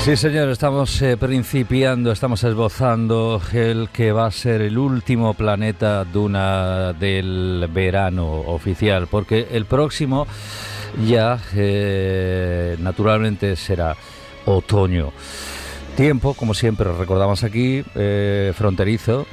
Sí, señor, estamos principiando, estamos esbozando el que va a ser el último planeta Duna del verano oficial, porque el próximo ya naturalmente será otoño. Tiempo, como siempre recordamos aquí, fronterizo,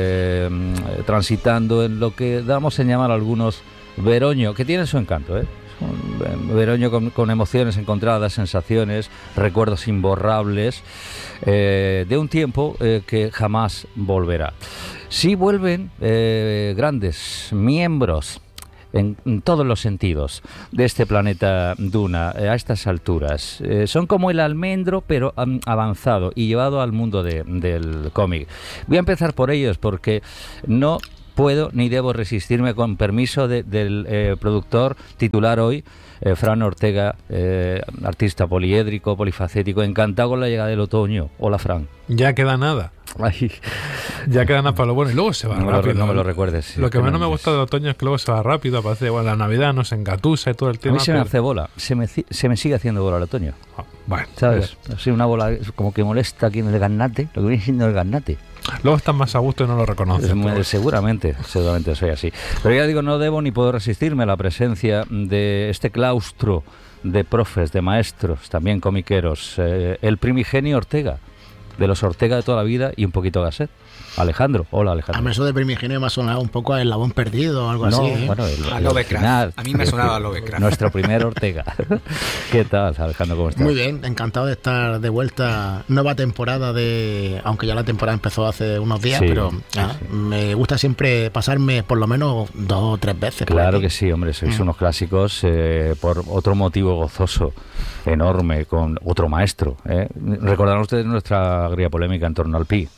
transitando en lo que damos en llamar algunos veroño, que tiene su encanto, un veroño con emociones encontradas, sensaciones, recuerdos imborrables, de un tiempo que jamás volverá. Sí vuelven grandes miembros en todos los sentidos de este planeta Duna a estas alturas. Son como el almendro, pero avanzado y llevado al mundo del cómic. Voy a empezar por ellos porque no puedo ni debo resistirme, con permiso del productor titular hoy, Fran Ortega, artista poliédrico, polifacético, encantado con la llegada del otoño. Hola, Fran. Ya queda nada. Ay. Ya queda nada para lo bueno y luego se va rápido. No me lo recuerdes. Sí, lo que menos me gusta del otoño es que luego se va rápido. Aparece, bueno, la Navidad nos engatusa y todo el tema. A mí se me hace bola. Se me sigue haciendo bola el otoño. Bueno, ¿sabes? Así una bola como que molesta aquí en el gaznate, lo que viene siendo el gaznate. Luego estás más a gusto y no lo reconoces. Seguramente soy así. Pero ya digo, no debo ni puedo resistirme a la presencia de este claustro de profes, de maestros, también comiqueros, el primigenio Ortega, de los Ortega de toda la vida y un poquito Gasset. Alejandro, hola Alejandro. A mí eso de primigenio me ha sonado un poco a Eslabón Perdido o algo así. Bueno, a Lovecraft. A mí me sonaba a Lovecraft. Nuestro primer Ortega. ¿Qué tal, Alejandro? ¿Cómo estás? Muy bien, encantado de estar de vuelta. Nueva temporada aunque ya la temporada empezó hace unos días, sí, pero sí. Me gusta siempre pasarme por lo menos 2 o 3 veces. Claro que sí, hombre, sois unos clásicos por otro motivo gozoso, enorme, con otro maestro. Recordarán ustedes nuestra agria polémica en torno al Pi.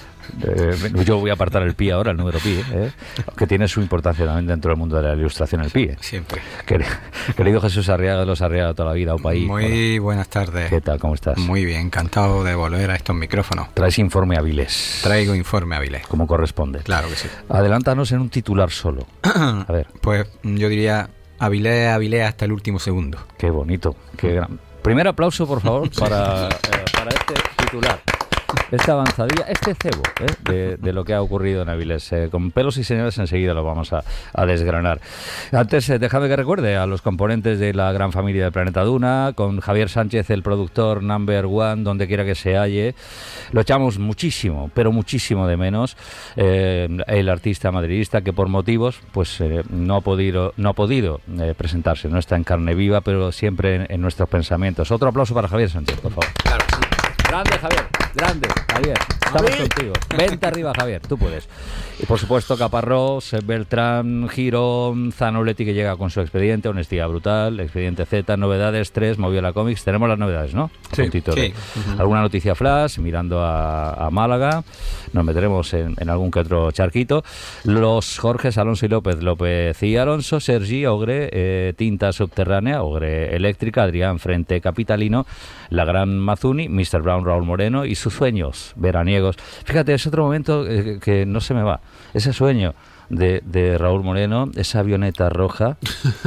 Yo voy a apartar el pi ahora, el número pi, que tiene su importancia también dentro del mundo de la ilustración, el pi. Siempre. Querido Jesús Arriaga, de los Arriaga toda la vida, Opaí. Muy buenas tardes. ¿Qué tal? ¿Cómo estás? Muy bien, encantado de volver a estos micrófonos. Traes informe Avilés. Traigo informe Avilés. Como corresponde. Claro que sí. Adelántanos en un titular solo. A ver. Pues yo diría Avilés hasta el último segundo. Qué bonito, qué gran. Primer aplauso, por favor, para este titular. Esta avanzadilla, este cebo de lo que ha ocurrido en Avilés. Con pelos y señales enseguida lo vamos a desgranar. Antes, déjame que recuerde a los componentes de la gran familia del Planeta Duna, con Javier Sánchez, el productor number one, donde quiera que se halle. Lo echamos muchísimo, pero muchísimo de menos. El artista madridista que por motivos pues no ha podido presentarse, no está en carne viva, pero siempre en nuestros pensamientos. Otro aplauso para Javier Sánchez, por favor. Claro, sí. Grande, Javier, estamos contigo. Vente arriba, Javier, tú puedes. Y por supuesto Caparrós, Beltrán, Girón, Zanoletti, que llega con su expediente, honestidad brutal, expediente Z, novedades 3, Moviola Comics. Tenemos las novedades, ¿no? Sí. Alguna noticia flash, mirando a Málaga, nos meteremos en algún que otro charquito. Los Jorges, Alonso y López y Alonso, Sergi, Ogre, Tinta Subterránea, Ogre Eléctrica, Adrián Frente Capitalino, la gran Mazuni, Mr. Brown, Raúl Moreno y sus sueños veraniegos. Fíjate, es otro momento que no se me va. Ese sueño de Raúl Moreno, esa avioneta roja,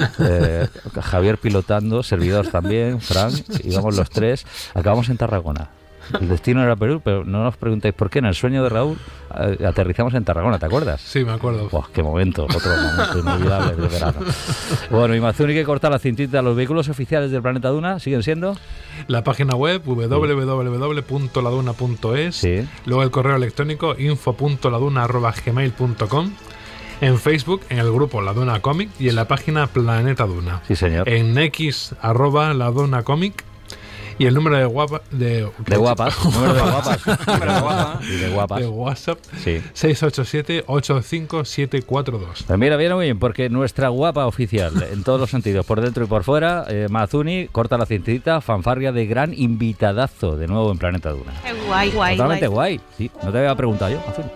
Javier pilotando, servidor también, Frank, íbamos los tres, acabamos en Tarragona. El destino era Perú, pero no nos preguntáis por qué. En el sueño de Raúl aterrizamos en Tarragona, ¿te acuerdas? Sí, me acuerdo. ¡Buah, qué momento! Otro momento inolvidable del verano. Bueno, y Mazuni, que corta la cintita. ¿Los vehículos oficiales del Planeta Duna siguen siendo? La página web www.laduna.es, sí. Luego el correo electrónico info.laduna@gmail.com, en Facebook, en el grupo La Duna Comic y en la página Planeta Duna. Sí, señor. En X, @LaDunaComic. Y el número de guapas. De guapas. Número de guapas. Y de guapas. De WhatsApp. Sí. 687-85742. Pues mira, viene muy bien, porque nuestra guapa oficial, en todos los sentidos, por dentro y por fuera, Mazuni, corta la cintita, fanfarria de gran invitadazo, de nuevo en Planeta Duna. Qué guay. Totalmente guay. Sí, no te había preguntado yo, Mazuni.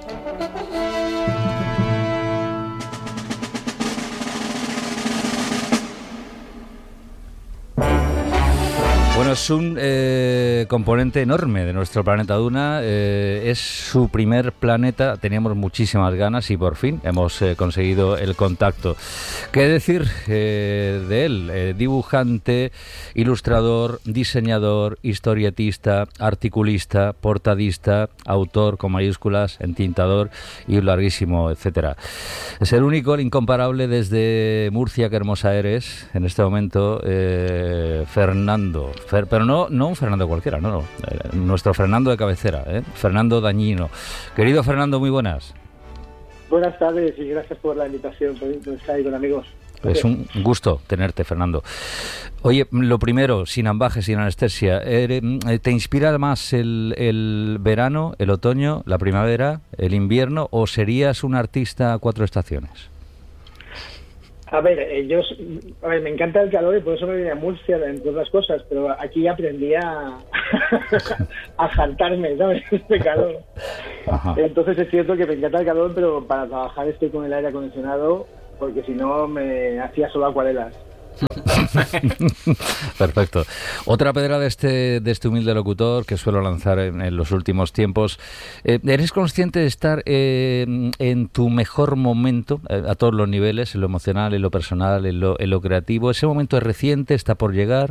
Bueno, es un componente enorme de nuestro planeta Duna. Es su primer planeta. Teníamos muchísimas ganas y por fin hemos conseguido el contacto. ¿Qué decir de él? Dibujante, ilustrador, diseñador, historietista, articulista, portadista, autor con mayúsculas, entintador y un larguísimo etcétera. Es el único, el incomparable desde Murcia, que hermosa eres en este momento, Fernando. Pero no un Fernando cualquiera, no. Nuestro Fernando de cabecera, Fernando Dañino. Querido Fernando, muy buenas. Buenas tardes y gracias por la invitación, por estar ahí con amigos. Es un gusto tenerte, Fernando. Oye, lo primero, sin ambaje, sin anestesia, ¿te inspira más el verano, el otoño, la primavera, el invierno, o serías un artista a 4 estaciones? A ver, me encanta el calor y por eso me vine a Murcia, entre otras cosas, pero aquí aprendí a saltarme, ¿sabes? Este calor. Ajá. Entonces es cierto que me encanta el calor, pero para trabajar estoy con el aire acondicionado, porque si no me hacía solo acuarelas. Perfecto. Otra pedra de este humilde locutor que suelo lanzar en los últimos tiempos. ¿Eres consciente de estar en tu mejor momento a todos los niveles, en lo emocional, en lo personal, en lo creativo? ¿Ese momento es reciente? ¿Está por llegar?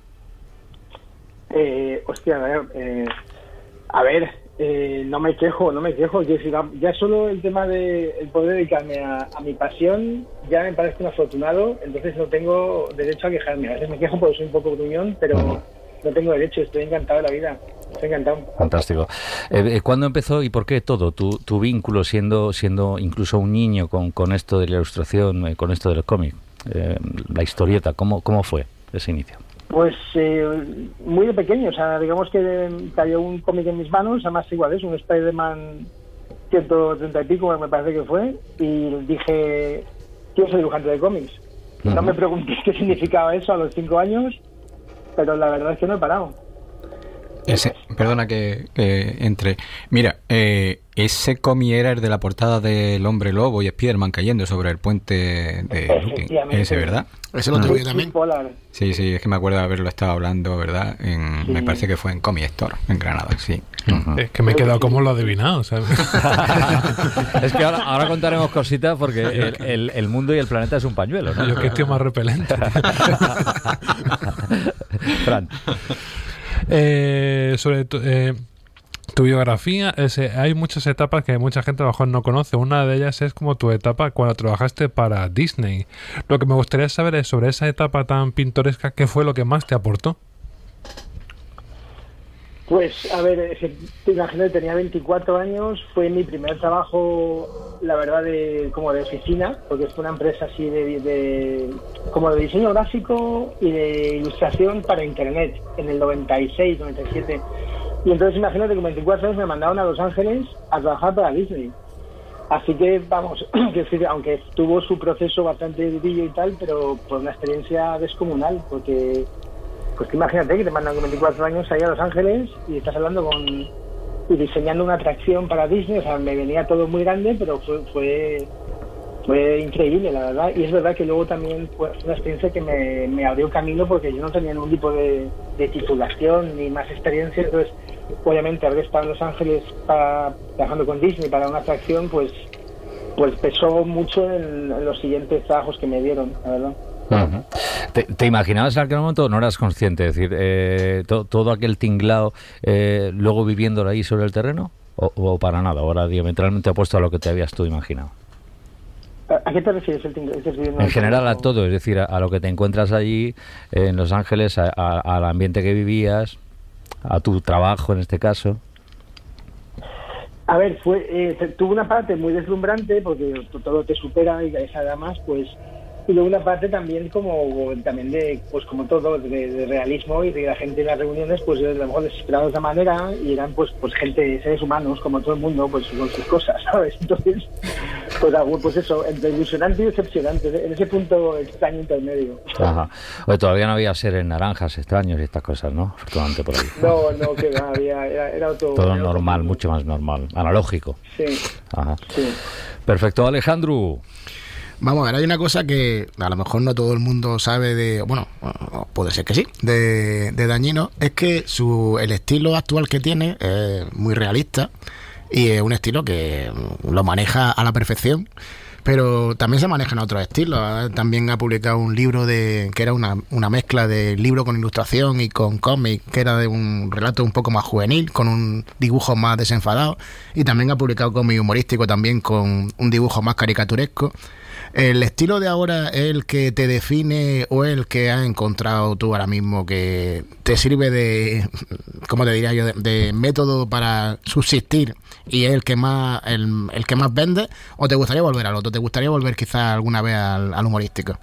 No me quejo. Ya solo el tema de el poder dedicarme a mi pasión ya me parece un afortunado, entonces no tengo derecho a quejarme. A veces me quejo porque soy un poco gruñón, pero no tengo derecho, estoy encantado de la vida. Estoy encantado. Fantástico. ¿Cuándo empezó y por qué todo tu vínculo siendo incluso un niño con esto de la ilustración, con esto del cómic, la historieta? ¿Cómo fue ese inicio? Pues muy de pequeño, o sea, digamos que cayó un cómic en mis manos, además igual es un Spider-Man 130 y pico, me parece que fue, y dije, quiero ser dibujante de cómics. No me pregunté qué significaba eso a los 5 años, pero la verdad es que no he parado. Perdona que entre. Mira, ese cómic era el de la portada del Hombre Lobo y Spiderman cayendo sobre el puente de Looting. Ese, ¿verdad? Ese lo tuve también. Sí, es que me acuerdo de haberlo estado hablando, ¿verdad? Sí. Me parece que fue en Comic Store, en Granada, sí. Es que me he quedado como lo adivinado, ¿sabes? Es que ahora contaremos cositas porque el mundo y el planeta es un pañuelo, ¿no? Yo que estoy más repelente. Fran. Sobre tu biografía, hay muchas etapas que mucha gente a lo mejor no conoce. Una de ellas es como tu etapa cuando trabajaste para Disney. Lo que me gustaría saber es sobre esa etapa tan pintoresca, ¿qué fue lo que más te aportó? Pues, a ver, te imaginas, tenía 24 años, fue mi primer trabajo, la verdad, como de oficina, porque fue una empresa así como de diseño gráfico y de ilustración para internet, en el 96, 97. Y entonces imagínate que con 24 años me mandaron a Los Ángeles a trabajar para Disney. Así que, vamos, aunque tuvo su proceso bastante durillo y tal, pero fue una experiencia descomunal, porque... Pues que imagínate que te mandan con 24 años ahí a Los Ángeles y estás hablando y diseñando una atracción para Disney. O sea, me venía todo muy grande, pero fue increíble, la verdad. Y es verdad que luego también fue una experiencia que me abrió camino, porque yo no tenía ningún tipo de titulación ni más experiencia. Entonces, obviamente, haber estado en Los Ángeles trabajando con Disney para una atracción, pues pesó mucho en los siguientes trabajos que me dieron, la verdad. Uh-huh. ¿Te imaginabas en aquel momento? ¿No eras consciente? Es decir, todo aquel tinglao, luego viviéndolo ahí sobre el terreno, o para nada, ahora diametralmente opuesto a lo que te habías tú imaginado. ¿A qué te refieres el tinglao? En general a todo, es decir, a lo que te encuentras allí en Los Ángeles, al ambiente que vivías, a tu trabajo en este caso. A ver, tuvo una parte muy deslumbrante, porque todo te supera y además, pues... Y luego una parte también de, pues como todo, de realismo, y de la gente en las reuniones, pues a lo mejor les esperaba de otra manera, y eran pues gente, seres humanos, como todo el mundo, pues con sus cosas, ¿sabes? Entonces, pues eso, entre ilusionante y decepcionante, en ese punto extraño intermedio. Ajá. Oye, todavía no había seres naranjas extraños y estas cosas, ¿no? Afortunadamente por ahí. No, que no había, era todo normal, mucho más normal, analógico. Sí. Ajá. Sí. Perfecto, Alejandro. Vamos a ver, hay una cosa que a lo mejor no todo el mundo sabe bueno, puede ser que sí, de Dañino, es que el estilo actual que tiene es muy realista y es un estilo que lo maneja a la perfección, pero también se manejan otros estilos. También ha publicado un libro que era una mezcla de libro con ilustración y con cómic, que era de un relato un poco más juvenil, con un dibujo más desenfadado, y también ha publicado cómic humorístico también con un dibujo más caricaturesco. ¿El estilo de ahora es el que te define o el que has encontrado tú ahora mismo que te sirve de, ¿cómo te diría yo?, de método para subsistir y es el que más vende? ¿O te gustaría volver al otro? ¿Te gustaría volver quizás alguna vez al humorístico?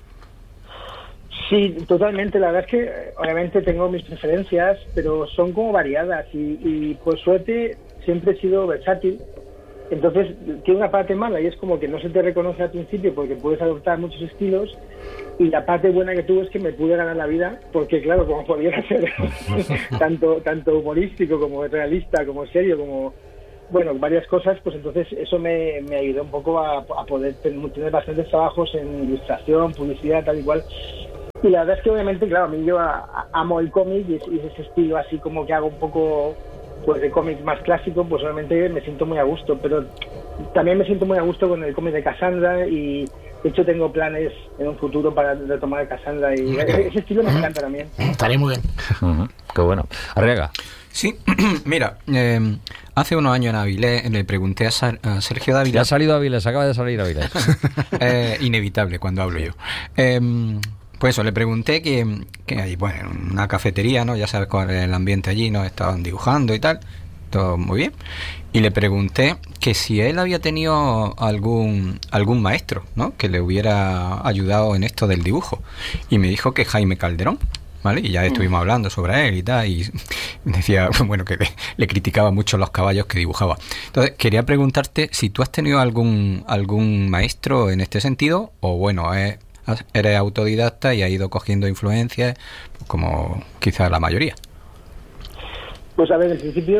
Sí, totalmente. La verdad es que obviamente tengo mis preferencias, pero son como variadas y por suerte siempre he sido versátil. Entonces tiene una parte mala y es como que no se te reconoce al principio porque puedes adoptar muchos estilos, y la parte buena que tuve es que me pude ganar la vida porque claro, como podía hacer tanto humorístico como realista, como serio, como varias cosas, pues entonces eso me ayudó un poco a poder tener bastantes trabajos en ilustración, publicidad, tal y cual. Y la verdad es que obviamente, claro, a mí yo amo el cómic y ese estilo así como que hago un poco pues de cómic más clásico, pues obviamente me siento muy a gusto, pero también me siento muy a gusto con el cómic de Cassandra y de hecho tengo planes en un futuro para retomar Cassandra y ese estilo me encanta también. Estaría muy bien. Qué bueno. Arriaga. Sí, mira, hace unos años en Avilés le pregunté a Sergio Dávila. Ya ha salido Avilés, acaba de salir Avilés. Inevitable cuando hablo yo. Pues eso, le pregunté que hay, bueno, una cafetería, ¿no? Ya sabes cuál es el ambiente allí, ¿no? Estaban dibujando y tal, todo muy bien. Y le pregunté que si él había tenido algún maestro, ¿no? Que le hubiera ayudado en esto del dibujo. Y me dijo que Jaime Calderón, ¿vale? Y ya estuvimos hablando sobre él y tal, y decía, bueno, que le criticaba mucho los caballos que dibujaba. Entonces, quería preguntarte si tú has tenido algún maestro en este sentido, o bueno, eres autodidacta y has ido cogiendo influencias, pues, como quizás la mayoría. Pues a ver, en principio,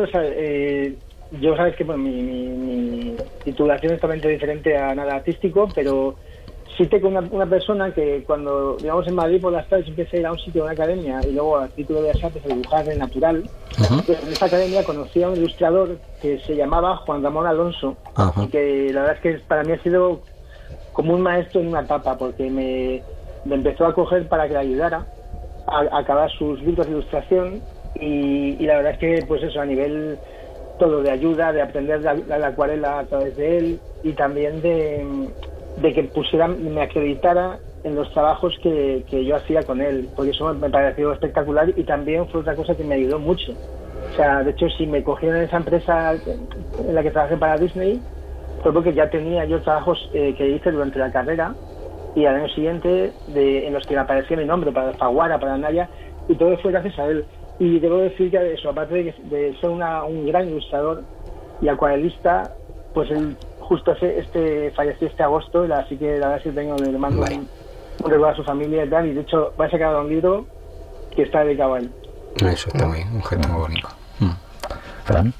yo sabes que mi titulación es totalmente diferente a nada artístico, pero sí tengo una persona que cuando, digamos, en Madrid por las tardes empieza a ir a un sitio, a una academia, y luego al título de las artes a dibujar en natural. Entonces, en esa academia conocí a un ilustrador que se llamaba Juan Ramón Alonso, y que la verdad es que para mí ha sido como un maestro en una etapa, porque me empezó a coger para que le ayudara a acabar sus libros de ilustración, y la verdad es que, pues eso, a nivel todo de ayuda, de aprender la acuarela a través de él, y también de que me acreditara en los trabajos que yo hacía con él, porque eso me pareció espectacular, y también fue otra cosa que me ayudó mucho. O sea, de hecho, si me cogieron en esa empresa en la que trabajé para Disney, fue porque ya tenía yo trabajos que hice durante la carrera, y al año siguiente en los que me aparecía mi nombre para Faguara, para Naya, y todo fue gracias a él. Y debo decir que eso, aparte de ser un gran ilustrador y acuarelista, pues él justo falleció este agosto, así que la verdad es que le mando un recuerdo a su familia y tal, y de hecho va a sacar un libro que está dedicado a él. Eso está muy, un gesto muy bonito. Fran.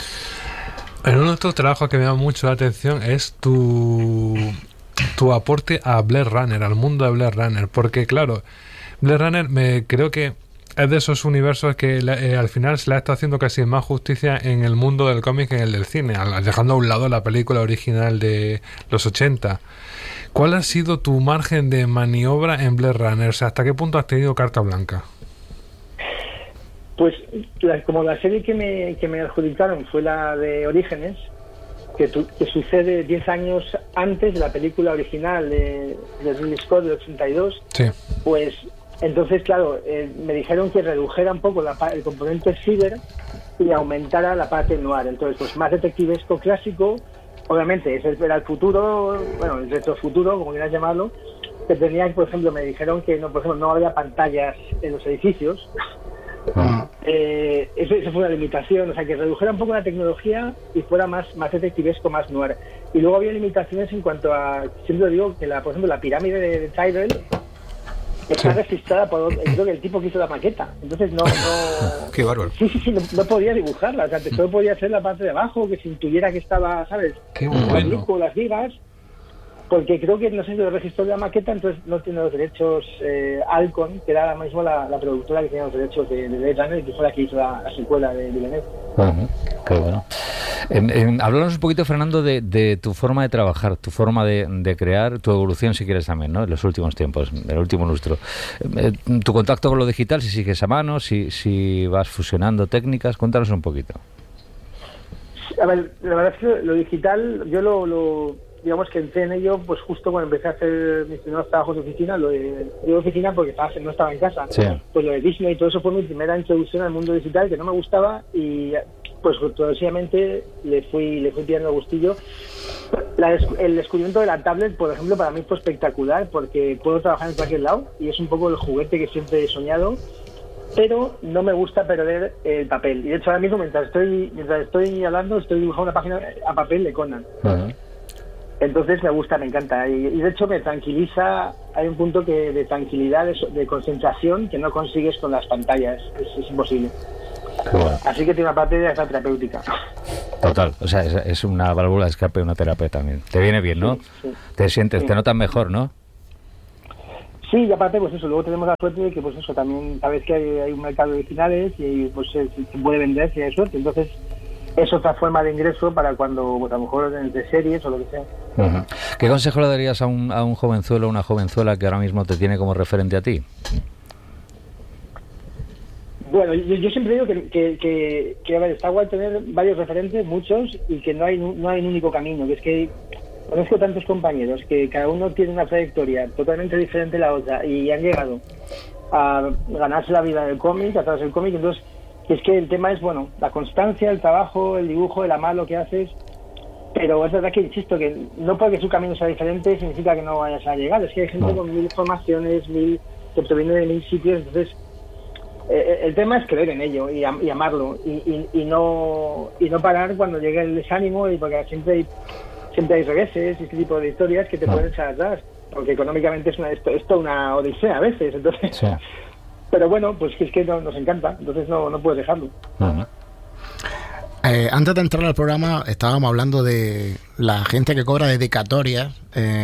En uno de tus trabajos que me llama mucho la atención es tu aporte a Blade Runner, al mundo de Blade Runner, porque claro, Blade Runner creo que es de esos universos que al final se le está haciendo casi más justicia en el mundo del cómic que en el del cine, dejando a un lado la película original de los 80. ¿Cuál ha sido tu margen de maniobra en Blade Runner? O sea, ¿hasta qué punto has tenido carta blanca? Pues como la serie que me adjudicaron fue la de Orígenes, que sucede 10 años antes de la película original de Ridley Scott del 82, sí. Pues entonces, claro, me dijeron que redujera un poco el componente cyber y aumentara la parte noir. Entonces, pues más detectivesco clásico, obviamente, ese era el futuro, bueno, el retrofuturo, como quieras llamarlo, que tenía, por ejemplo, me dijeron que no, por ejemplo, no había pantallas en los edificios. Eso fue una limitación, o sea, que redujera un poco la tecnología y fuera más detectivesco, más noir. Y luego había limitaciones en cuanto a, siempre digo que por ejemplo la pirámide de Tyrell está registrada por, creo que el tipo que hizo la maqueta, entonces no qué bárbaro. Sí, no podía dibujarla, o sea, solo podía hacer la parte de abajo, que se intuyera que estaba, ¿sabes? Qué bueno. Con las vigas, porque creo que, no sé si lo registró la maqueta, entonces no tiene los derechos Alcon, que era ahora mismo la productora que tenía los derechos de Blade Runner y que fue la que hizo la secuela de Villeneuve. Qué bueno. Háblanos un poquito, Fernando, de tu forma de trabajar, tu forma de crear, tu evolución, si quieres también, ¿no? En los últimos tiempos, en el último lustro. Tu contacto con lo digital, si sigues a mano, si vas fusionando técnicas, cuéntanos un poquito. A ver, la verdad es que lo digital, yo digamos que entré en ello pues justo cuando empecé a hacer mis primeros trabajos de oficina, de oficina porque no estaba en casa. Sí. Pues lo de Disney y todo eso fue mi primera introducción al mundo digital, que no me gustaba, y pues progresivamente le fui pillando el gustillo. El descubrimiento de la tablet, por ejemplo, para mí fue espectacular porque puedo trabajar en cualquier lado y es un poco el juguete que siempre he soñado, pero no me gusta perder el papel. Y de hecho ahora mismo, mientras estoy hablando, estoy dibujando una página a papel de Conan. Entonces me gusta, me encanta. Y de hecho me tranquiliza, hay un punto de tranquilidad, de concentración que no consigues con las pantallas. Es imposible. Bueno. Así que tiene una parte de esa terapéutica. Total, o sea, es una válvula de escape, una terapia también. Te viene bien, ¿no? Sí. Te sientes, te notas mejor, ¿no? Sí, y aparte, pues eso, luego tenemos la suerte de que, pues eso, también sabes que hay un mercado de originales y pues se puede vender si hay suerte. Entonces, es otra forma de ingreso para cuando, pues a lo mejor entre series o lo que sea. ¿Qué consejo le darías a un jovenzuelo o una jovenzuela que ahora mismo te tiene como referente a ti? Bueno, yo siempre digo que a ver, está guay tener varios referentes, muchos, y que no hay un único camino, que es que conozco tantos compañeros que cada uno tiene una trayectoria totalmente diferente a la otra y han llegado a ganarse la vida del cómic, a través del cómic. Entonces, es que el tema es, bueno, la constancia, el trabajo, el dibujo, el amar lo que haces, pero es verdad que insisto que no porque su camino sea diferente significa que no vayas a llegar. Es que hay gente con 1000 formaciones, que proviene de 1000 sitios. Entonces el tema es creer en ello y amarlo y no parar cuando llegue el desánimo, y porque siempre hay reveses y este tipo de historias que te pueden echar atrás, porque económicamente es toda una odisea a veces. Entonces Sí. Pero bueno, pues es que nos encanta, entonces no puedes dejarlo. Antes de entrar al programa estábamos hablando de la gente que cobra dedicatorias,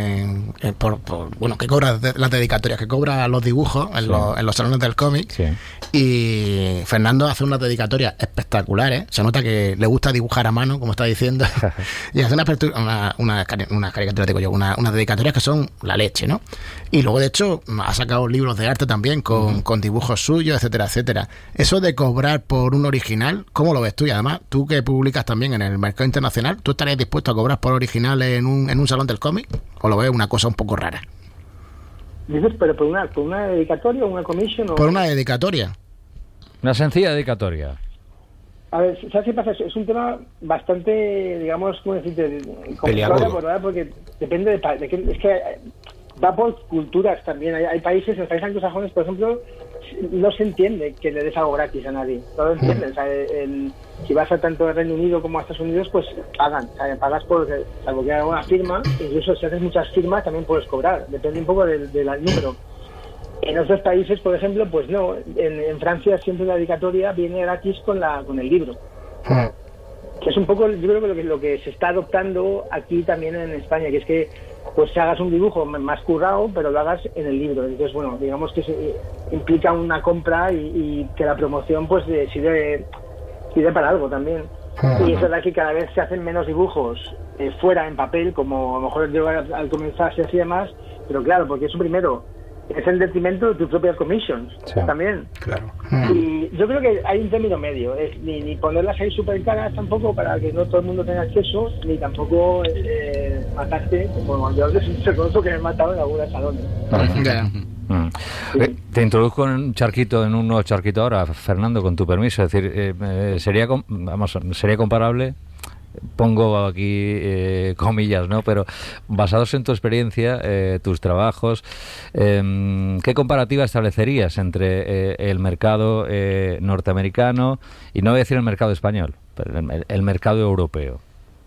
que cobra las dedicatorias, que cobra los dibujos en los salones del cómic. Sí. Y Fernando hace unas dedicatorias espectaculares. Se nota que le gusta dibujar a mano, como está diciendo. Y hace unas caricaturas, digo yo, unas dedicatorias que son la leche, ¿no? Y luego, de hecho, ha sacado libros de arte también con dibujos suyos, etcétera, etcétera. Eso de cobrar por un original, ¿cómo lo ves tú? Y además, tú que publicas también en el mercado internacional, ¿tú estarías dispuesto a cobrar por original en un salón del cómic? ¿O lo ves una cosa un poco rara? ¿Dices, pero por una dedicatoria o una commission? Por una dedicatoria. Una sencilla dedicatoria. A ver, ¿sabes qué pasa? Es un tema bastante, digamos, ¿cómo decirte? Complicado de abordar, porque depende de qué. Es que va por culturas también. Hay países, en los países anglosajones, por ejemplo, no se entiende que le des algo gratis a nadie. No lo entienden. O sea, si vas a tanto al Reino Unido como a Estados Unidos, pues pagan. O sea, pagas por, salvo que haga una firma. Incluso si haces muchas firmas también puedes cobrar. Depende un poco del número. En otros países, por ejemplo, pues no. En Francia siempre la dedicatoria viene gratis con el libro. Que es un poco, yo creo que lo que se está adoptando aquí también en España, que es que pues hagas un dibujo más currado, pero lo hagas en el libro. Entonces, bueno, digamos que implica una compra y que la promoción pues sirve para algo también. Y es verdad que cada vez se hacen menos dibujos fuera en papel, como a lo mejor yo al comenzar se hacía más, pero claro, porque eso primero es en detrimento de tus propias commissions también. Claro. Y yo creo que hay un término medio, es ni ponerlas ahí súper caras tampoco para que no todo el mundo tenga acceso, ni tampoco matarte, como yo se conozco que me he matado en algunos salones. Sí. Te introduzco en un nuevo charquito ahora, Fernando, con tu permiso. Es decir, sería comparable, pongo aquí comillas, ¿no? Pero basados en tu experiencia, tus trabajos, ¿qué comparativa establecerías entre el mercado norteamericano y no voy a decir el mercado español, pero el mercado europeo?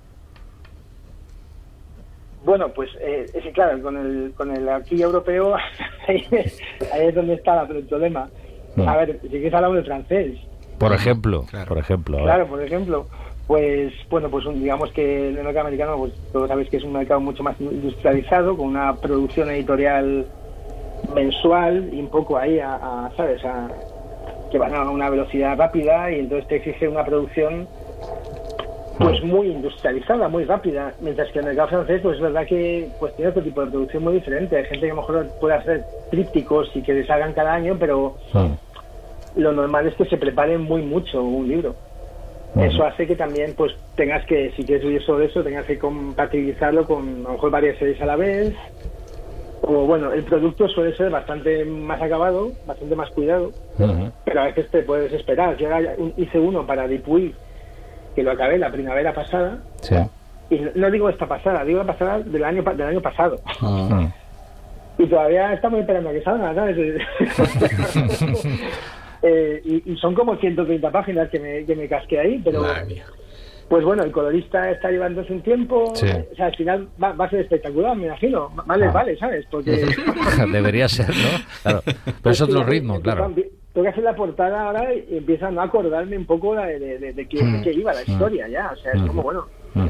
Bueno, pues es que claro, con el aquí europeo ahí es donde está el problema. A ver, si quieres hablar de francés. Por ejemplo. Claro, por ejemplo. pues bueno, pues digamos que el mercado americano, pues todos sabéis que es un mercado mucho más industrializado, con una producción editorial mensual y un poco ahí ¿sabes? Que van a una velocidad rápida y entonces te exige una producción pues muy industrializada, muy rápida, mientras que en el mercado francés pues es verdad que pues tiene otro tipo de producción muy diferente. Hay gente que a lo mejor puede hacer trípticos y que les hagan cada año, pero lo normal es que se prepare muy mucho un libro. Eso hace que también pues tengas que, si quieres vivir sobre eso, tengas que compatibilizarlo con a lo mejor varias series a la vez. O bueno, el producto suele ser bastante más acabado, bastante más cuidado, pero a veces te puedes esperar. Yo ahora hice uno para Dupuy, que lo acabé la primavera pasada, y no digo esta pasada, digo la pasada del año pasado. Y todavía estamos esperando a que salga, ¿sabes? Y son como 130 páginas que me casqué ahí, pero pues bueno, el colorista está llevándose un tiempo, o sea, al final va a ser espectacular, me imagino. Vale, ¿sabes? Porque debería ser, ¿no? Claro. Pero es otro ritmo, claro. Tengo que hacer la portada ahora y empiezo a no acordarme un poco de qué iba la historia ya, o sea, es como bueno.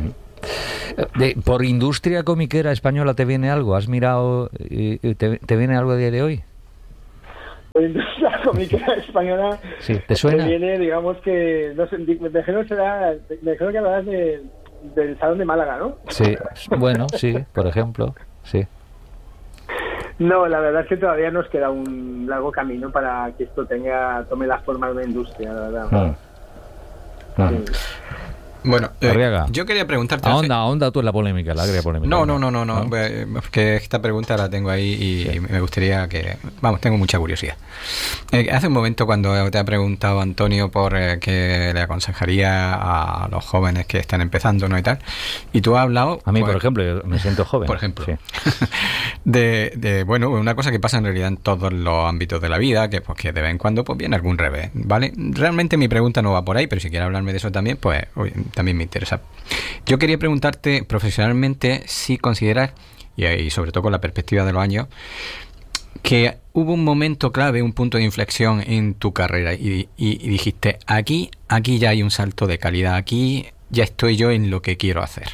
¿Por industria comiquera española te viene algo? ¿Has mirado y te viene algo a día de hoy? Por industria comiquera española sí, ¿te suena? Me viene, digamos que, no sé, me imagino que hablarás del Salón de Málaga, ¿no? Sí, bueno, sí, por ejemplo, sí. No, la verdad es que todavía nos queda un largo camino para que esto tome la forma de una industria, la verdad. Sí. Bueno, yo quería preguntarte... Ahonda tú en la polémica, la agria polémica. No, porque esta pregunta la tengo ahí y me gustaría que... Vamos, tengo mucha curiosidad. Hace un momento cuando te ha preguntado Antonio por qué le aconsejaría a los jóvenes que están empezando, ¿no? Y tal, y tú has hablado... A mí, por ejemplo, yo me siento joven. Por ejemplo. Sí. Bueno, una cosa que pasa en realidad en todos los ámbitos de la vida, que pues que de vez en cuando pues viene algún revés, ¿vale? Realmente mi pregunta no va por ahí, pero si quieres hablarme de eso también, pues... también me interesa. Yo quería preguntarte profesionalmente si consideras, y sobre todo con la perspectiva de los años, que hubo un momento clave, un punto de inflexión en tu carrera y dijiste, aquí ya hay un salto de calidad, aquí ya estoy yo en lo que quiero hacer.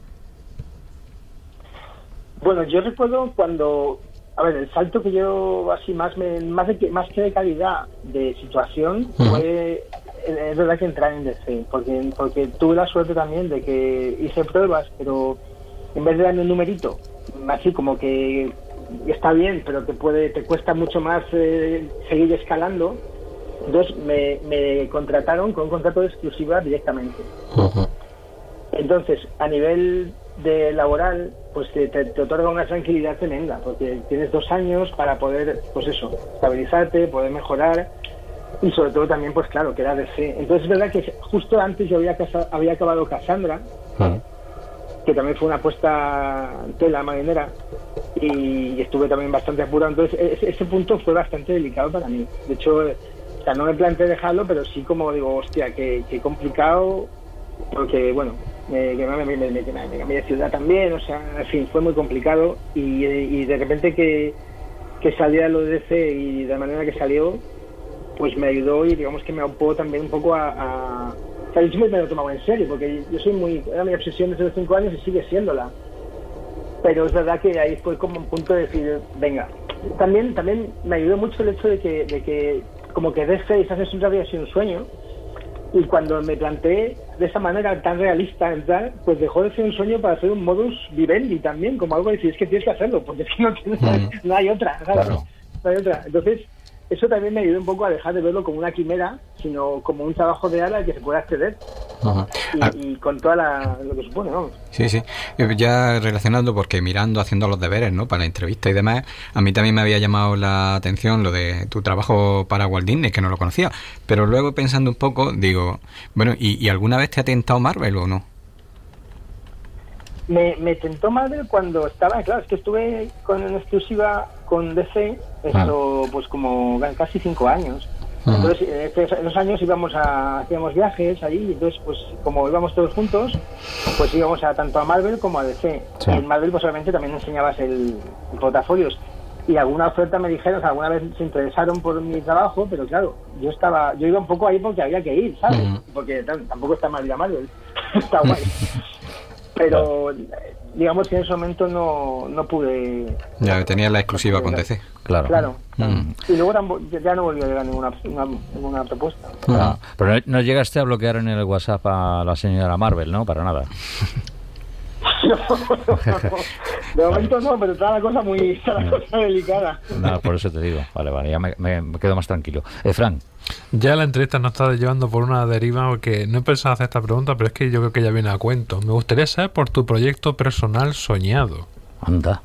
Bueno, yo recuerdo cuando... A ver, el salto que yo así más que de calidad de situación fue... Es verdad que entrar en DC, porque tuve la suerte también de que hice pruebas, pero en vez de darme un numerito, así como que está bien, pero te cuesta mucho más seguir escalando, entonces me contrataron con un contrato de exclusiva directamente. Entonces, a nivel de laboral, pues te otorga una tranquilidad tremenda, porque tienes 2 años para poder, pues eso, estabilizarte, poder mejorar. Y sobre todo también, pues claro, que era DC. Entonces es verdad que justo antes yo había acabado Cassandra, que también fue una apuesta tela marinera, y estuve también bastante apurado. Entonces ese punto fue bastante delicado para mí. De hecho, o sea, no me planteé dejarlo, pero sí como digo, hostia, que complicado, porque bueno, me cambié de ciudad también, o sea, en fin, fue muy complicado, y de repente que saliera lo de DC y de la manera que salió, pues me ayudó y digamos que me aupó también un poco o sea, yo siempre me lo tomaba en serio, porque yo soy era mi obsesión desde los 5 años y sigue siéndola, pero es verdad que ahí fue como un punto de decir, venga. También me ayudó mucho el hecho de que como que DC esa siempre había sido un sueño, y cuando me planteé de esa manera tan realista entrar, pues dejó de ser un sueño para ser un modus vivendi también, como algo de decir, es que tienes que hacerlo, porque es que no hay otra, ¿sabes? Claro. No hay otra. Entonces eso también me ayudó un poco a dejar de verlo como una quimera, sino como un trabajo real al que se puede acceder. Y con toda lo que supone, ¿no? Sí. Ya relacionando, porque haciendo los deberes, ¿no? Para la entrevista y demás, a mí también me había llamado la atención lo de tu trabajo para Walt Disney, que no lo conocía. Pero luego pensando un poco, digo, bueno, ¿y alguna vez te ha tentado Marvel o no? Me tentó Marvel cuando estaba, claro, es que estuve en exclusiva con DC, pues como casi 5 años. Entonces, en esos años hacíamos viajes allí, entonces, pues como íbamos todos juntos, pues íbamos tanto a Marvel como a DC. Sí. Y en Marvel, pues obviamente también enseñabas el portafolios. y alguna oferta me dijeron, o sea, alguna vez se interesaron por mi trabajo, pero claro, yo iba un poco ahí porque había que ir, ¿sabes? Porque tampoco está mal ir a Marvel, está guay. Pero digamos que en ese momento no pude... Ya tenía la exclusiva con DC. Claro. Y luego ya no volví a llegar ninguna propuesta. Pero no llegaste a bloquear en el WhatsApp a la señora Marvel, ¿no? Para nada. De momento no, pero está la cosa muy delicada. No, por eso te digo. Vale, ya me quedo más tranquilo. Fran. Ya la entrevista nos está llevando por una deriva porque no he pensado hacer esta pregunta, pero es que yo creo que ya viene a cuento. Me gustaría saber por tu proyecto personal soñado. Anda.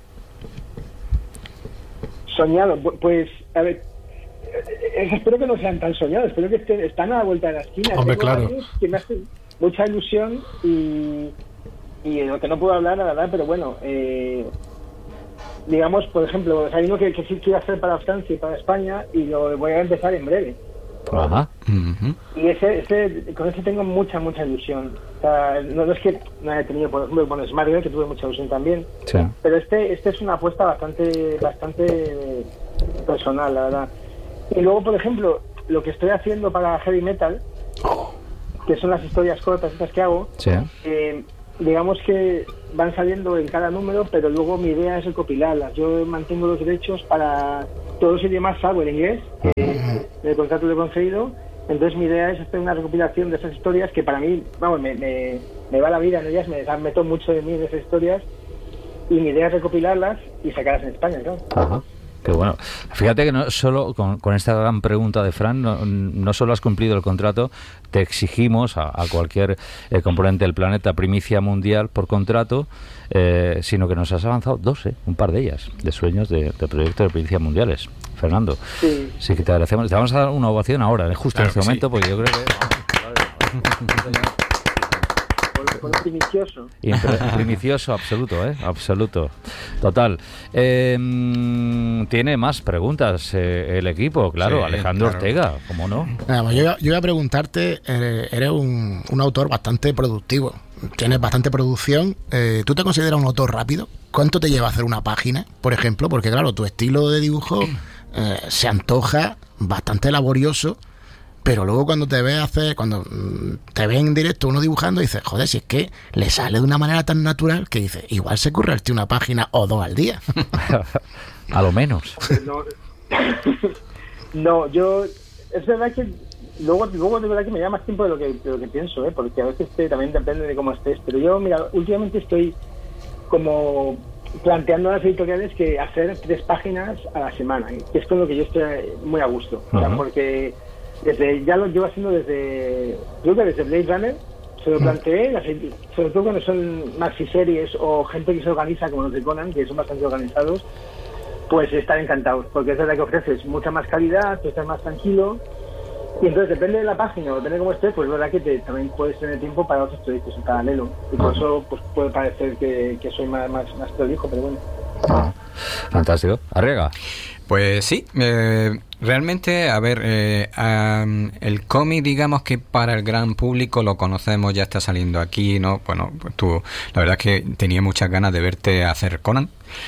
Soñado, pues, a ver, espero que no sean tan soñados, espero que están a la vuelta de la esquina. Hombre, Tengo claro. varios que me hacen mucha ilusión y de lo que no puedo hablar, la verdad, pero bueno, digamos, por ejemplo, hay uno que sí quiero hacer para Francia y para España y lo voy a empezar en breve. Ajá. Y con ese tengo mucha ilusión. O sea, no es que no haya tenido, por ejemplo, con Smart Girl, que tuve mucha ilusión también. Sí. Pero este es una apuesta bastante personal, la verdad. Y luego, por ejemplo, lo que estoy haciendo para Heavy Metal, que son las historias cortas estas que hago, Sí. Digamos que van saliendo en cada número, pero luego mi idea es recopilarlas. Yo mantengo los derechos para todos los idiomas, salvo el inglés, el contrato lo he conseguido. Entonces mi idea es hacer una recopilación de esas historias que para mí, vamos, me va la vida en ellas, me meto mucho de mí en esas historias, y mi idea es recopilarlas y sacarlas en España, claro. Ajá. Qué bueno. Fíjate que no solo con esta gran pregunta de Fran, no solo has cumplido el contrato, te exigimos a cualquier componente del planeta primicia mundial por contrato, sino que nos has avanzado un par de ellas, de sueños de proyectos de primicias mundiales. Fernando, sí que te agradecemos. Te vamos a dar una ovación ahora, justo Claro en este momento, porque yo creo que... Por lo primicioso. Primicioso, absoluto. Total. Tiene más preguntas el equipo, claro. Sí, Alejandro claro. Ortega, ¿cómo no? Yo iba a preguntarte, eres un autor bastante productivo, tienes bastante producción. ¿Tú te consideras un autor rápido? ¿Cuánto te lleva a hacer una página, por ejemplo? Porque claro, tu estilo de dibujo se antoja bastante laborioso, pero luego cuando te ves en directo uno dibujando, dices, joder, si es que le sale de una manera tan natural que dices, igual se currarte una página o dos al día. A lo menos. No, yo... Es verdad que luego de verdad que me lleva más tiempo de lo que pienso, porque a veces también depende de cómo estés. Pero yo, mira, últimamente estoy como planteando a las editoriales que hacer 3 páginas a la semana, que es con lo que yo estoy muy a gusto. O sea, porque ya lo llevo haciendo creo que desde Blade Runner se lo planteé, sobre todo cuando son maxi-series o gente que se organiza como los de Conan, que son bastante organizados, pues están encantados, porque es verdad que ofreces mucha más calidad, tú estás más tranquilo, y entonces depende de la página o depende de cómo estés, pues es verdad que también puedes tener tiempo para otros proyectos en paralelo, y por eso pues puede parecer que soy más prolijo, pero bueno. Fantástico. Arriaga. Pues sí, realmente, a ver, el cómic, digamos que para el gran público lo conocemos, ya está saliendo aquí, ¿no? Bueno, pues la verdad es que tenía muchas ganas de verte hacer Conan.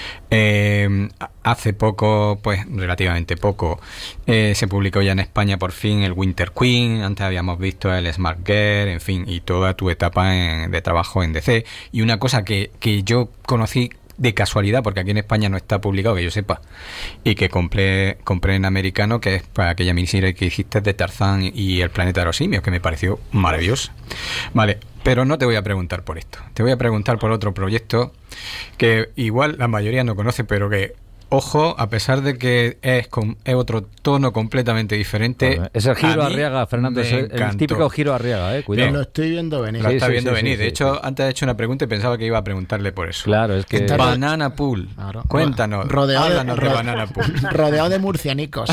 Hace poco, pues relativamente poco, se publicó ya en España por fin el Winter Queen. Antes habíamos visto el Smart Girl, en fin, y toda tu etapa de trabajo en DC. Y una cosa que yo conocí de casualidad, porque aquí en España no está publicado, que yo sepa, y que compré en americano, que es para aquella miniserie que hiciste de Tarzán y el planeta de los simios, que me pareció maravilloso. Vale, pero no te voy a preguntar por esto, te voy a preguntar por otro proyecto que igual la mayoría no conoce, pero que, ojo, a pesar de que es otro tono completamente diferente. Es el giro Arriaga, Fernando, es el típico giro Arriaga, cuidado. Lo estoy viendo venir. Lo está viendo venir. De hecho, antes he hecho una pregunta y pensaba que iba a preguntarle por eso. Claro, es que... Banana Pool. Claro. Cuéntanos, háblanos de Banana Pool. Rodeado de murcianicos.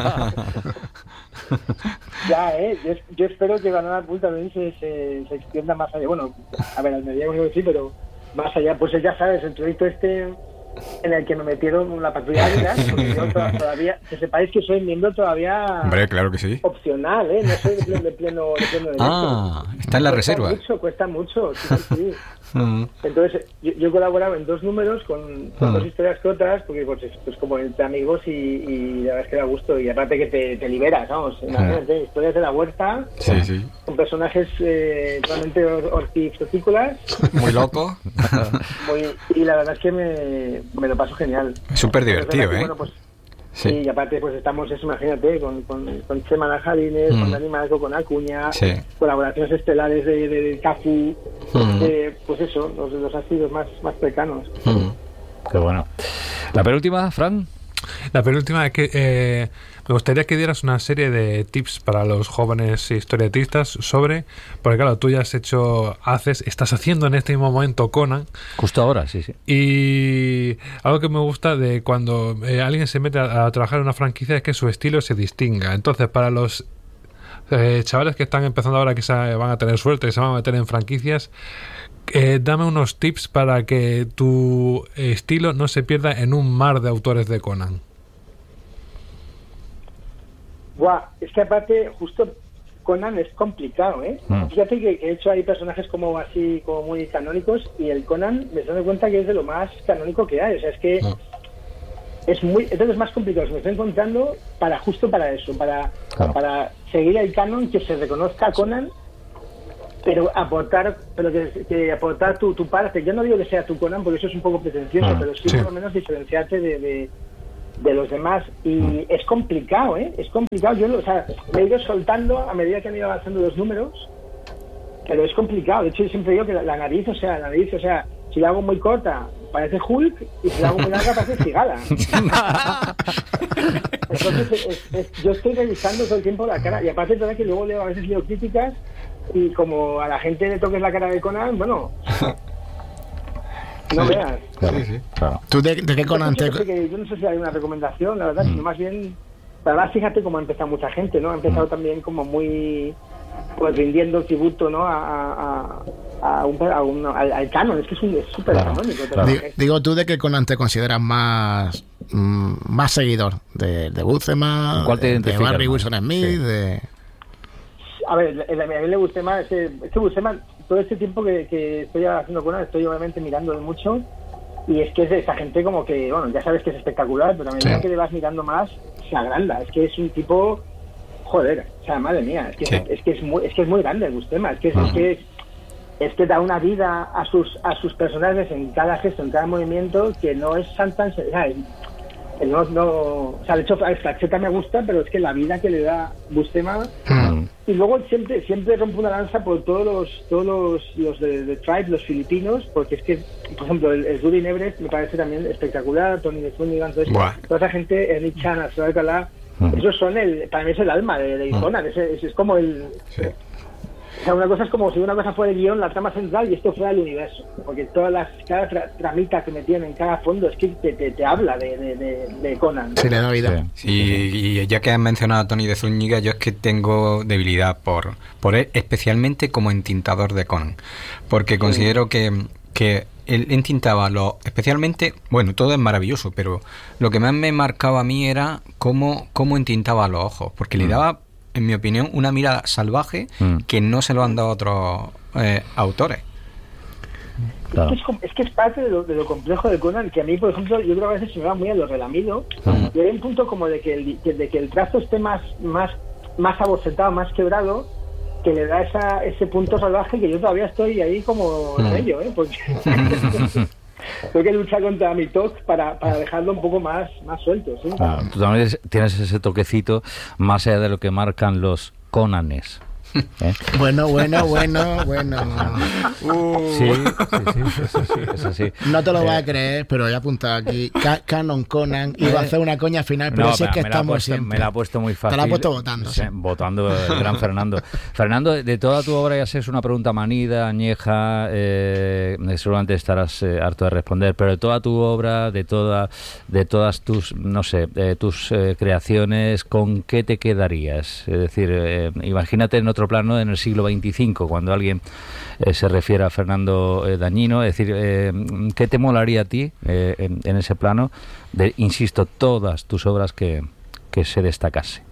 Ya, yo espero que Banana Pool también se extienda más allá. Bueno, a ver, al mediano sí, pero más allá. Pues ya sabes, el proyecto en el que me metieron la patrulla Águilas, porque yo todavía, que sepáis que soy miembro todavía Hombre, claro que sí. opcional, ¿eh? No soy de pleno derecho. Está en la reserva. Cuesta mucho, sí. Entonces, yo he colaborado en 2 números con 2 historias cortas, porque pues como entre amigos y la verdad es que da gusto, y aparte que te liberas, vamos, imagínate, historias de la huerta, Sí. con personajes totalmente hortícolas. Muy loco. Y la verdad es que me lo paso genial. Es súper divertido, ¿eh? Bueno, pues, Sí. y aparte pues estamos, imagínate, con Chema Najarines, con Dani Marco, con Acuña, Sí. colaboraciones estelares de Cafu, pues eso, los ácidos más cercanos. Qué bueno. La penúltima, Fran. La penúltima es que me gustaría que dieras una serie de tips para los jóvenes historietistas sobre, porque claro, tú ya estás haciendo en este mismo momento Conan. Justo ahora, sí. Y algo que me gusta de cuando alguien se mete a trabajar en una franquicia es que su estilo se distinga. Entonces, para los chavales que están empezando ahora, que van a tener suerte, que se van a meter en franquicias, dame unos tips para que tu estilo no se pierda en un mar de autores de Conan. Buah, es que aparte, justo Conan es complicado, ¿eh? Fíjate que he hecho ahí personajes como así, como muy canónicos, y el Conan me estoy dando cuenta que es de lo más canónico que hay. O sea, es que es de los más complicados. Me estoy encontrando justo para eso, para seguir el canon, que se reconozca a Conan, pero aportar tu parte. Yo no digo que sea tu Conan, porque eso es un poco pretencioso, pero sí por lo menos diferenciarte de los demás. Y es complicado, ¿eh? Es complicado. Yo me he ido soltando a medida que han ido avanzando los números, pero es complicado. De hecho, yo siempre digo que la nariz, si la hago muy corta, parece Hulk, y si la hago muy larga, parece Cigala. Entonces, yo estoy revisando todo el tiempo la cara, y aparte de que luego a veces leo críticas, y como a la gente le toques la cara de Conan, bueno, no veas. Claro. ¿Tú de qué Conan te...? Yo no sé si hay una recomendación, la verdad, sino más bien... Además, fíjate cómo ha empezado mucha gente, ¿no? Ha empezado también como muy... pues rindiendo tributo, ¿no? Al canon. Es que es súper canónico. Digo, ¿tú de qué Conan te consideras más seguidor? ¿De Buscema? ¿Cuál te ¿De identificas Barry más? Wilson Smith? Sí. A ver, a mí le Buscema, es que Buscema, todo este tiempo que estoy haciendo Conan, estoy obviamente mirándole mucho, y es que es de esa gente como que, bueno, ya sabes que es espectacular, pero a medida que le vas mirando más, se agranda. Es que es un tipo, joder, o sea, madre mía, es que es muy grande el Buscema, es que da una vida a sus personajes en cada gesto, en cada movimiento, que no es tan o sea, de hecho Flaxeta me gusta, pero es que la vida que le da Buscema, y luego siempre rompe una lanza por todos los de Tribe, los filipinos, porque es que, por ejemplo, el Rudy Nebres me parece también espectacular, Tony de Zúñiga, toda esa gente, Nick Chan, Astro Alcalá, esos son para mí es el alma de Conan, es como el... Sí. O sea, una cosa es como si una cosa fuera el guión, la trama central, y esto fuera el universo, porque cada tramita que me tienen, cada fondo, es que te habla de Conan. Se le da vida. Sí, y ya que has mencionado a Tony de Zúñiga, yo es que tengo debilidad por él, especialmente como entintador de Conan, porque considero que él entintaba especialmente, bueno, todo es maravilloso, pero lo que más me marcaba a mí era cómo entintaba los ojos, porque le daba, en mi opinión, una mirada salvaje que no se lo han dado otros autores. Claro. Es que es parte de lo complejo de Conan, que a mí, por ejemplo, yo creo que a veces se me va muy a lo relamido, y hay un punto como de que el trazo esté más abocetado, más quebrado, que le da ese punto salvaje, que yo todavía estoy ahí como en ello, porque tengo que luchar contra mi TOC para dejarlo un poco más suelto, ¿sí? Tú también tienes ese toquecito más allá de lo que marcan los Conanes. Bueno. Sí, eso sí. No te lo vas a creer, pero he apuntado aquí Canon Conan, y va a hacer una coña final, pero si es que estamos siempre. Me la ha puesto muy fácil. Te la ha puesto votando. Sí, votando el gran Fernando. Fernando, de toda tu obra, ya sé, es una pregunta manida, añeja, seguramente estarás harto de responder, pero de toda tu obra, de todas tus, no sé, tus creaciones, ¿con qué te quedarías? Es decir, imagínate en otro otro plano en el siglo XXV, cuando alguien se refiere a Fernando Dañino. Es decir, ¿qué te molaría a ti en ese plano de, insisto, todas tus obras que se destacase?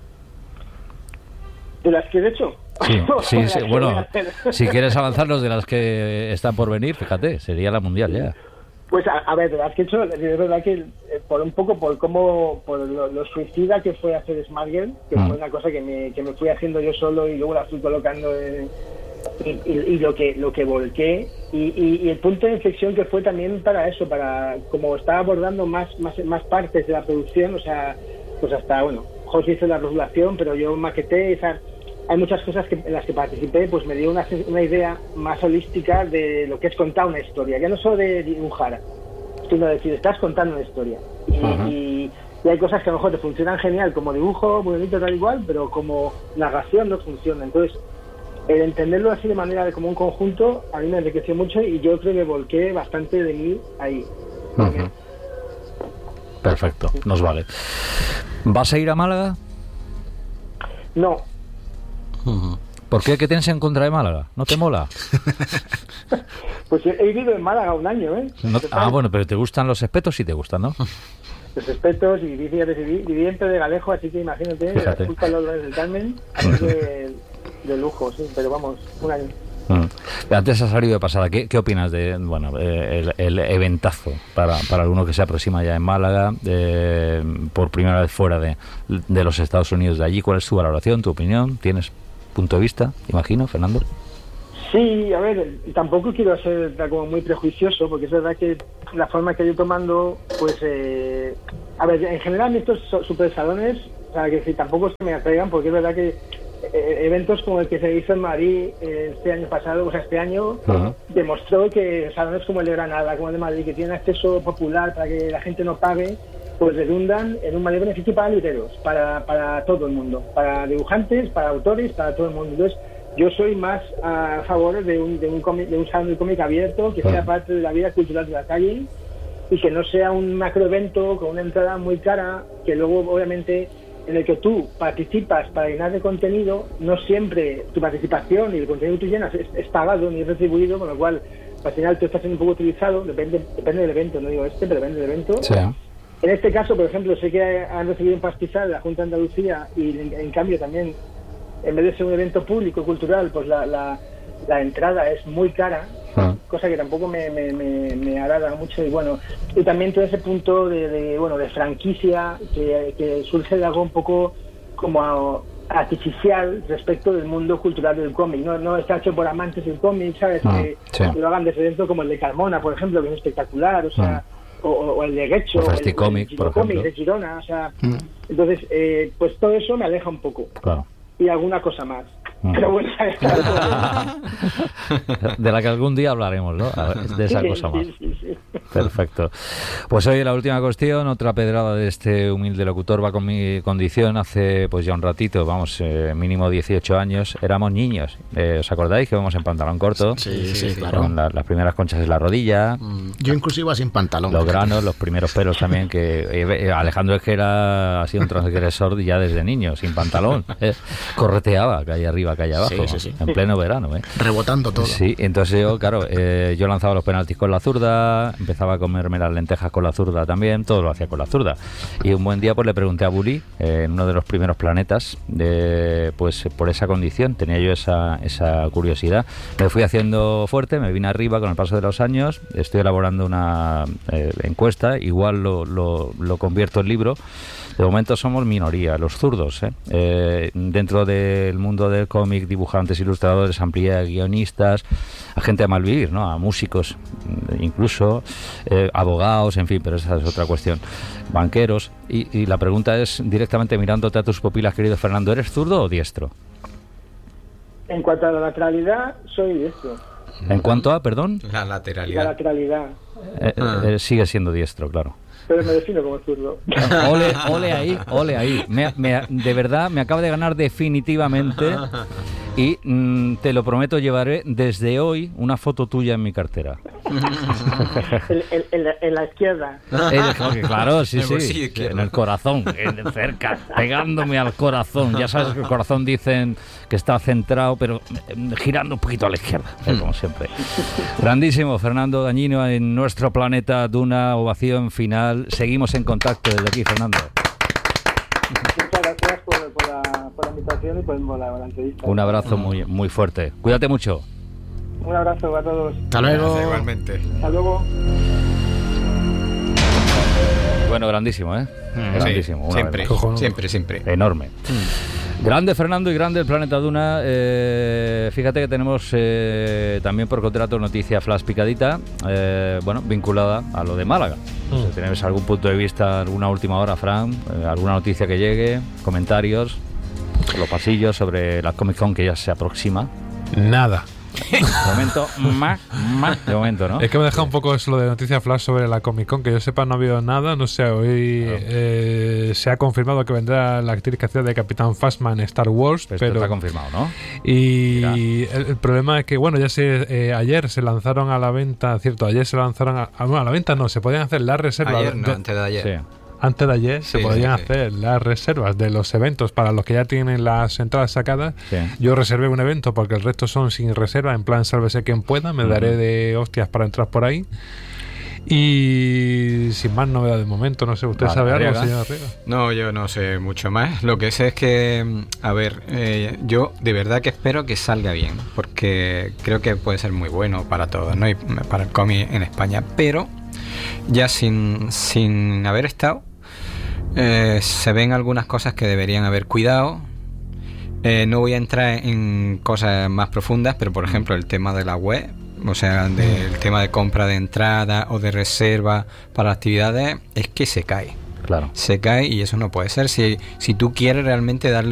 ¿De las que he hecho? Sí, bueno, si quieres avanzarnos de las que están por venir, fíjate, sería la mundial ya. Pues a ver, de las que he hecho, es verdad que por lo suicida que fue hacer Smart Girl, que fue una cosa que me fui haciendo yo solo y luego la fui colocando y lo que volqué y el punto de inflexión que fue también para eso, para como estaba abordando más partes de la producción, o sea, pues hasta, bueno, José hizo la regulación, pero yo maqueté, o sea, hay muchas cosas en las que participé, pues me dio una idea más holística de lo que es contar una historia, ya no solo de dibujar, sino decir, estás contando una historia. Y hay cosas que a lo mejor te funcionan genial como dibujo, muy bonito, tal igual, pero como narración no funciona. Entonces, el entenderlo así de manera como un conjunto, a mí me enriqueció mucho y yo creo que volqué bastante de mí ahí. Perfecto, nos vale. ¿Vas a ir a Málaga? No. ¿Por qué? ¿Qué tienes en contra de Málaga? ¿No te mola? Pues he vivido en Málaga un año, ¿eh? Bueno, pero ¿te gustan los espetos? Sí te gustan, ¿no? Los espetos, y viví entre de Galejo, así que imagínate, justo a los del Carmen, así que de lujo, sí, pero vamos, un año. Antes ha salido de pasada. ¿Qué opinas de el eventazo para alguno que se aproxima ya en Málaga, por primera vez fuera de los Estados Unidos de allí? ¿Cuál es tu valoración, tu opinión? ¿Tienes punto de vista, imagino, Fernando? Sí, a ver, tampoco quiero ser como muy prejuicioso, porque es verdad que la forma que yo tomando, pues, a ver, en general estos super salones, o sea, que si tampoco es que me atraigan, porque es verdad que eventos como el que se hizo en Madrid este año pasado, o sea, este año, demostró que salones como el de Granada, como el de Madrid, que tienen acceso popular para que la gente no pague, pues redundan en un mayor beneficio para libreros, para todo el mundo, para dibujantes, para autores, para todo el mundo. Entonces, yo soy más a favor de un salón de cómic abierto, que sea parte de la vida cultural de la calle y que no sea un macroevento con una entrada muy cara, que luego, obviamente, en el que tú participas para llenar de contenido, no siempre tu participación y el contenido que tú llenas es pagado ni es retribuido, con lo cual al final tú estás siendo un poco utilizado, depende del evento, no digo pero depende del evento. Sí. En este caso, por ejemplo, sé que han recibido un pastizal de la Junta de Andalucía y en cambio también, en vez de ser un evento público cultural, pues la entrada es muy cara, cosa que tampoco me agrada mucho. Y bueno, y también todo ese punto de franquicia que surge de algo un poco como artificial respecto del mundo cultural del cómic. No está hecho por amantes del cómic, ¿sabes? Que lo hagan desde dentro, como el de Carmona, por ejemplo, que es espectacular, o sea, o el de Guecho, o el de Girona, o sea, entonces, pues todo eso me aleja un poco. Claro. Y alguna cosa más. Pero bueno, de la que algún día hablaremos, ¿no? De esa cosa más. Sí. Perfecto. Pues hoy la última cuestión, otra pedrada de este humilde locutor, va con mi condición. Hace pues ya un ratito, vamos, mínimo 18 años, éramos niños. ¿Os acordáis que íbamos en pantalón corto? Sí, claro. Con las primeras conchas en la rodilla. Yo incluso iba sin pantalón. Los granos, los primeros pelos también, que Alejandro Esquera ha sido un transgresor ya desde niño, sin pantalón. Correteaba, calle arriba, calle abajo, en pleno verano. Rebotando todo. Sí, entonces yo, claro, yo lanzaba los penaltis con la zurda, empezaba a comerme las lentejas con la zurda también, todo lo hacía con la zurda. Y un buen día pues le pregunté a Bully, en uno de los primeros planetas, pues por esa condición, tenía yo esa curiosidad. Me fui haciendo fuerte, me vine arriba con el paso de los años, estoy elaborando una encuesta, igual lo convierto en libro. De momento somos minoría, los zurdos, dentro del mundo del cómic, dibujantes, ilustradores, amplía guionistas, a gente a malvivir, ¿no? A músicos, incluso abogados, en fin, pero esa es otra cuestión. Banqueros. Y la pregunta es, directamente mirándote a tus pupilas, querido Fernando, ¿eres zurdo o diestro? En cuanto a la lateralidad, soy diestro. ¿En cuanto a, perdón? La lateralidad. La lateralidad. Sigue siendo diestro, claro. Pero me defino como zurdo. Ole ahí. De verdad, me acaba de ganar definitivamente y te lo prometo, llevaré desde hoy una foto tuya en mi cartera. En la izquierda. Claro, sí, En el bolsillo sí, izquierdo. en el corazón, cerca, pegándome al corazón. Ya sabes que el corazón dicen que está centrado, pero girando un poquito a la izquierda, como siempre. Grandísimo, Fernando Dañino, en nuestro planeta Duna, ovación final. Seguimos en contacto desde aquí, Fernando. Muchas gracias por la invitación y por la entrevista. Un abrazo muy, muy fuerte. Cuídate mucho. Un abrazo a todos. Hasta luego. Igualmente. Hasta luego. Bueno, grandísimo, ¿eh? Grandísimo. Una Siempre, vez más. Cojonudo. siempre. Enorme. Grande Fernando y grande el planeta Duna. Fíjate que tenemos también por contrato noticia flash picadita, bueno, vinculada a lo de Málaga. Si tienes algún punto de vista, alguna última hora, Fran, alguna noticia que llegue, comentarios por los pasillos sobre la Comic Con que ya se aproxima. Nada. De momento, de momento, ¿no? Es que me deja un poco eso lo de noticia flash sobre la Comic Con, que yo sepa no ha habido nada, no sé, hoy se ha confirmado que vendrá la actriz que hacía de Capitán Phasma en Star Wars, Esto pero está confirmado, ¿no? y el problema es que, bueno, ya ayer se lanzaron a la venta, cierto, ayer se lanzaron a la venta no, se podían hacer las reservas Ayer, no, antes de ayer. Sí. antes de ayer se Sí, podían sí. hacer las reservas de los eventos para los que ya tienen las entradas sacadas. Sí. Yo reservé un evento porque el resto son sin reserva, en plan sálvese quien pueda, me daré de hostias para entrar por ahí. Y sin más novedad de momento, no sé, ¿usted Vale, sabe algo, Arriaga. señor Arriaga? No, yo no sé mucho más. Lo que sé es que, a ver, yo de verdad que espero que salga bien, porque creo que puede ser muy bueno para todos, ¿no? Y para el cómic en España, pero ya sin haber estado, se ven algunas cosas que deberían haber cuidado. No voy a entrar en cosas más profundas, pero por ejemplo el tema de la web, o sea, del tema de compra de entrada o de reserva para actividades, es que se cae. Claro. Se cae y eso no puede ser. Si tú quieres realmente darle